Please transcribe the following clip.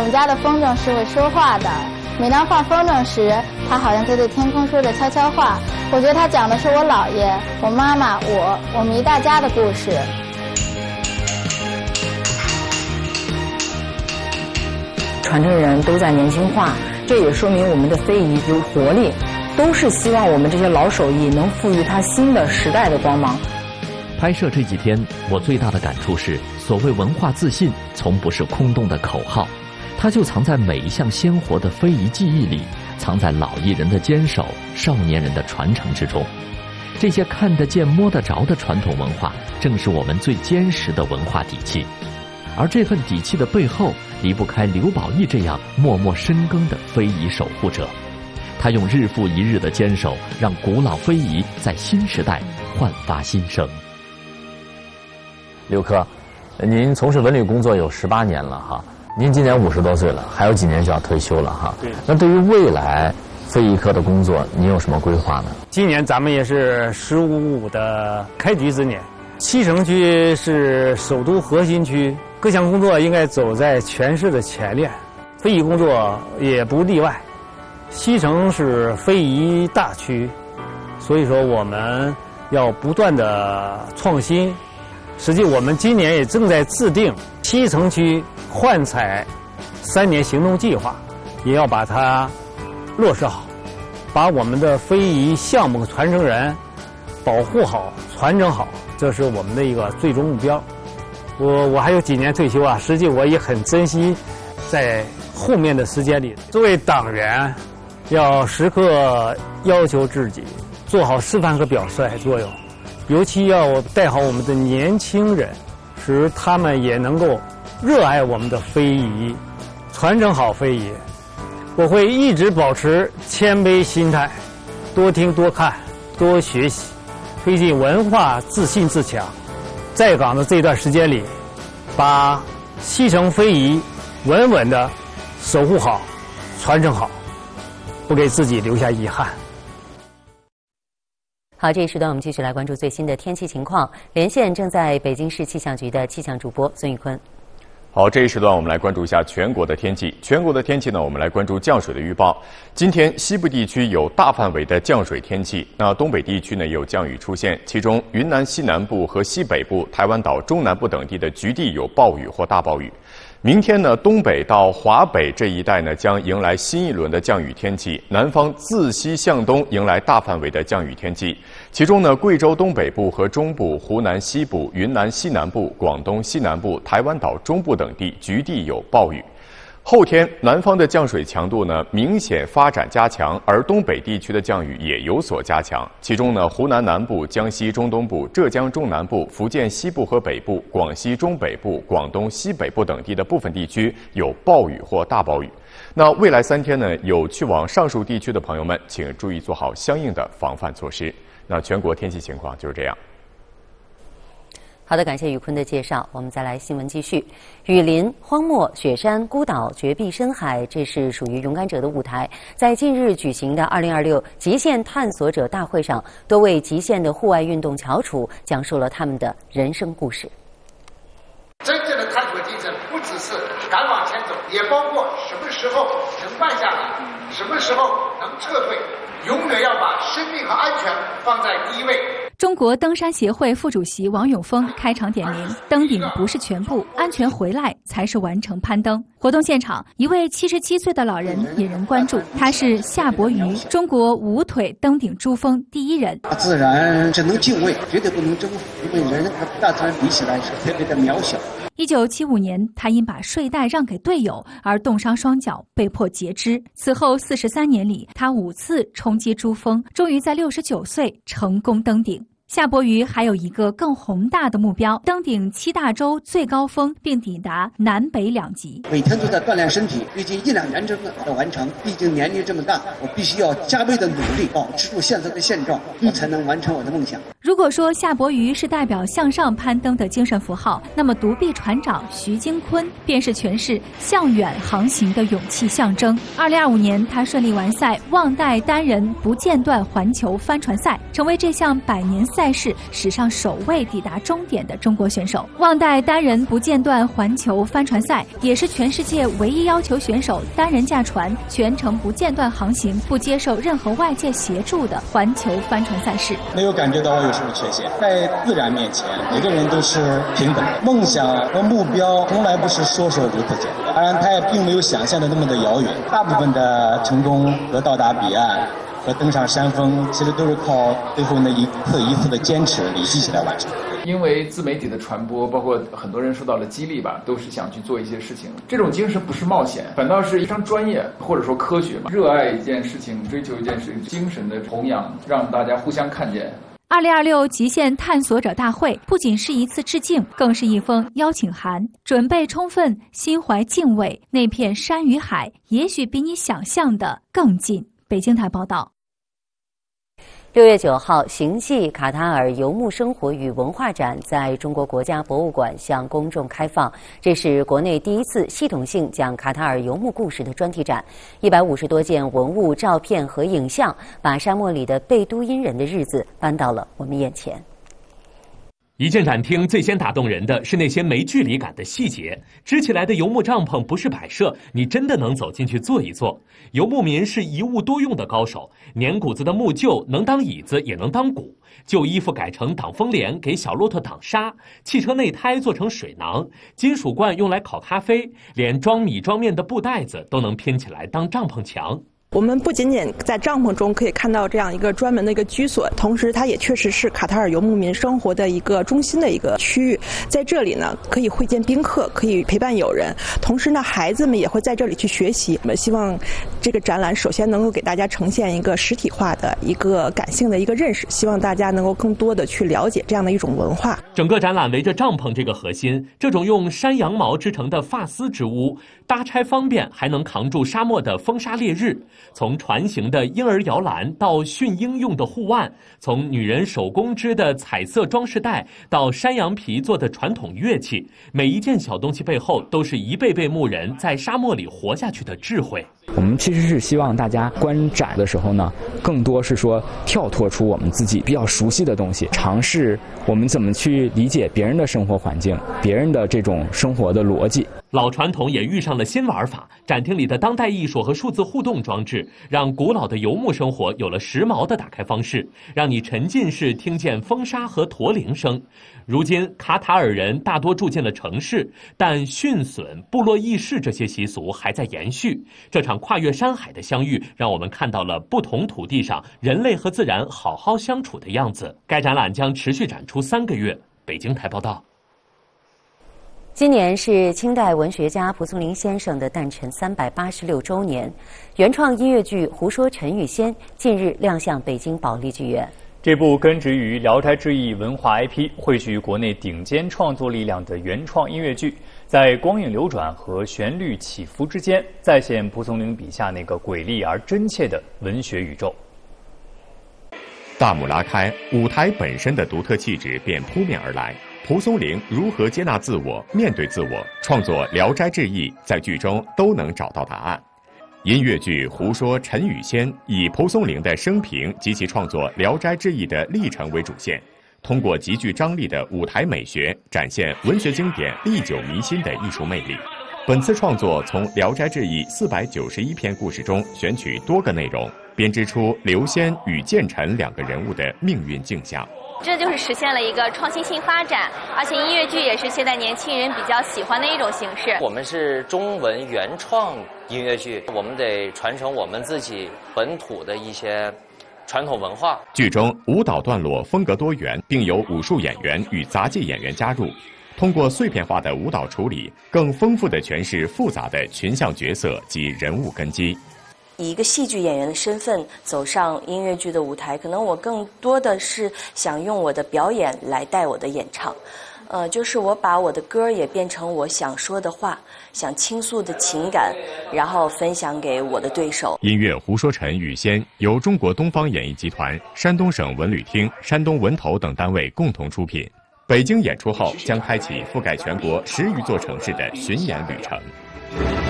们家的风筝是会说话的，每当放风筝时，它好像在对天空说着悄悄话。我觉得它讲的是我姥爷、我妈妈、我们一大家的故事。 传承人都在年轻化，这也说明我们的非遗有活力，都是希望我们这些老手艺能赋予它新的时代的光芒。 拍摄这几天，我最大的感触是，所谓文化自信从不是空洞的口号，它就藏在每一项鲜活的非遗技艺里，藏在老艺人的坚守、少年人的传承之中。这些看得见摸得着的传统文化，正是我们最坚实的文化底气。而这份底气的背后，离不开刘宝义这样默默深耕的非遗守护者。他用日复一日的坚守，让古老非遗在新时代焕发新生。 刘科，您从事文旅工作有18年了哈，您今年50多岁了，还有几年就要退休了哈。 对。 那对于未来非遗科的工作，您有什么规划呢？ 今年咱们也是“15+5”的开局之年，西城区是首都核心区，各项工作应该走在全市的前列，非遗工作也不例外。西城是非遗大区，所以说我们要不断的创新。实际我们今年也正在制定西城区焕彩3年行动计划，也要把它落实好，把我们的非遗项目传承人保护好、传承好，这是我们的一个最终目标。我还有几年退休啊，实际我也很珍惜在后面的时间里，作为党员要时刻要求自己做好示范和表率作用，尤其要带好我们的年轻人，使他们也能够热爱我们的非遗，传承好非遗。我会一直保持谦卑心态，多听多看多学习，推进文化自信自强。在岗的这段时间里，把西城非遗稳稳地守护好、传承好，不给自己留下遗憾。 好，这一时段我们继续来关注最新的天气情况。连线正在北京市气象局的气象主播孙宇坤。 好，这一时段我们来关注一下全国的天气。全国的天气呢，我们来关注降水的预报。今天西部地区有大范围的降水天气，那东北地区呢也有降雨出现，其中云南西南部和西北部、台湾岛中南部等地的局地有暴雨或大暴雨。明天呢，东北到华北这一带呢将迎来新一轮的降雨天气，南方自西向东迎来大范围的降雨天气。其中呢，贵州东北部和中部、湖南西部、云南西南部、广东西南部、台湾岛中部等地局地有暴雨。后天南方的降水强度呢明显发展加强，而东北地区的降雨也有所加强。其中呢，湖南南部、江西中东部、浙江中南部、福建西部和北部、广西中北部、广东西北部等地的部分地区有暴雨或大暴雨。那未来3天呢，有去往上述地区的朋友们，请注意做好相应的防范措施。那全国天气情况就是这样。 好的，感谢宇坤的介绍。我们再来新闻继续。雨林、荒漠、雪山、孤岛、绝壁深海，这是属于勇敢者的舞台。在近日举行的2026极限探索者大会上，多位极限的户外运动翘楚讲述了他们的人生故事。 真正的探索精神不只是敢往前走，也包括什么时候能慢下来，什么时候能撤退，永远要把生命和安全放在第一位。 中国登山协会副主席王永峰开场点名：登顶不是全部，安全回来才是完成攀登。活动现场，一位77岁的老人引人关注，他是夏伯渝，中国无腿登顶珠峰第一人。 大自然只能敬畏，绝对不能征服，因为人和大自然比起来是特别的渺小。 1975年，他因把睡袋让给队友而冻伤双脚，被迫截肢。此后43年里，他5次冲击珠峰，终于在69岁成功登顶。夏伯渝还有一个更宏大的目标，登顶7大洲最高峰，并抵达南北2极。 每天都在锻炼身体，毕竟1-2年之内的完成。毕竟年龄这么大，我必须要加倍的努力，保持住现在的现状，才能完成我的梦想。 如果说夏伯渝是代表向上攀登的精神符号，那么独臂船长徐金坤便是诠释向远航行的勇气象征。2025年，他顺利完赛忘带单人不间断环球帆船赛，成为这项100年赛事史上首位抵达终点的中国选手。忘带单人不间断环球帆船赛也是全世界唯一要求选手单人驾船全程不间断航行，不接受任何外界协助的环球帆船赛事。 没有感觉到我有什么缺陷，在自然面前，每个人都是平等。梦想和目标从来不是说说如此简单，当然它也并没有想象的那么的遥远。大部分的成功和到达彼岸和登上山峰，其实都是靠最后那一次一次的坚持累积起来完成。 因为自媒体的传播，包括很多人受到了激励吧，都是想去做一些事情。这种精神不是冒险，反倒是非常专业或者说科学嘛。热爱一件事情，追求一件事情，精神的弘扬，让大家互相看见。 2026极限探索者大会不仅是一次致敬，更是一封邀请函。准备充分，心怀敬畏，那片山与海也许比你想象的更近。北京台报道。 6月9号，行记卡塔尔游牧生活与文化展在中国国家博物馆向公众开放。这是国内第一次系统性讲卡塔尔游牧故事的专题展，150多件文物、照片和影像，把沙漠里的贝都因人的日子搬到了我们眼前。 一进展厅，最先打动人的是那些没距离感的细节。支起来的游牧帐篷不是摆设，你真的能走进去坐一坐。游牧民是一物多用的高手，粘谷子的木臼能当椅子，也能当鼓。旧衣服改成挡风帘，给小骆驼挡沙；汽车内胎做成水囊，金属罐用来烤咖啡，连装米装面的布袋子都能拼起来当帐篷墙。 我们不仅仅在帐篷中可以看到这样一个专门的一个居所，同时它也确实是卡塔尔游牧民生活的一个中心的一个区域。在这里呢，可以会见宾客，可以陪伴友人，同时呢，孩子们也会在这里去学习。我们希望这个展览首先能够给大家呈现一个实体化的一个感性的一个认识，希望大家能够更多的去了解这样的一种文化。 整个展览围着帐篷这个核心，这种用山羊毛织成的发丝织屋，搭拆方便，还能扛住沙漠的风沙烈日。从船形的婴儿摇篮到驯鹰用的护腕，从女人手工织的彩色装饰带到山羊皮做的传统乐器，每一件小东西背后都是一辈辈牧人在沙漠里活下去的智慧。 我们其实是希望大家观展的时候呢，更多是说跳脱出我们自己比较熟悉的东西，尝试我们怎么去理解别人的生活环境，别人的这种生活的逻辑。 老传统也遇上了新玩法，展厅里的当代艺术和数字互动装置，让古老的游牧生活有了时髦的打开方式，让你沉浸式听见风沙和驼铃声。如今，卡塔尔人大多住进了城市，但驯隼、部落议事这些习俗还在延续。这场跨越山海的相遇，让我们看到了不同土地上人类和自然好好相处的样子。该展览将持续展出3个月。北京台报道。 今年是清代文学家蒲松龄先生的诞辰386周年，原创音乐剧《胡说陈与仙》近日亮相北京保利剧院。 这部根植于《聊斋志异》文化 IP， 汇聚国内顶尖创作力量的原创音乐剧，在光影流转和旋律起伏之间，再现蒲松龄笔下那个瑰丽而真切的文学宇宙。 大幕拉开，舞台本身的独特气质便扑面而来。蒲松龄如何接纳自我、面对自我，创作《聊斋志异》在剧中都能找到答案。音乐剧《胡说陈与仙》以蒲松龄的生平及其创作《聊斋志异》的历程为主线，通过极具张力的舞台美学，展现文学经典历久弥新的艺术魅力。本次创作从《聊斋志异》491篇故事中选取多个内容，编织出刘仙与建臣2个人物的命运镜像。 这就是实现了一个创新性发展，而且音乐剧也是现在年轻人比较喜欢的一种形式。 我们是中文原创音乐剧，我们得传承我们自己本土的一些传统文化。 剧中舞蹈段落风格多元，并有武术演员与杂技演员加入，通过碎片化的舞蹈处理，更丰富地诠释复杂的群像角色及人物根基。 以一个戏剧演员的身份走上音乐剧的舞台，可能我更多的是想用我的表演来带我的演唱，就是我把我的歌也变成我想说的话，想倾诉的情感，然后分享给我的对手。 音乐《胡说陈与仙》由中国东方演艺集团、山东省文旅厅、山东文投等单位共同出品。北京演出后将开启覆盖全国10余座城市的巡演旅程。